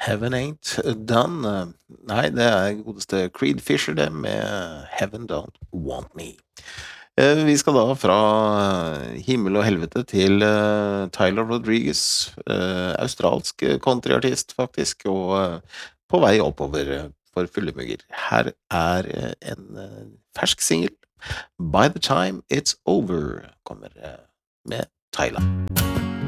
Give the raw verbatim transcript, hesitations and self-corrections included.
Heaven Ain't Done. Nei, det er godeste Creed Fisher det, med Heaven Don't Want Me. Eh, Vi skal da fra himmel og helvete til eh, Tyler Rodriguez, eh, australsk countryartist faktisk, og eh, på vei oppover eh, for fulle mugger. Her er eh, en eh, fersk single. By the Time It's Over kommer eh, med Tyler.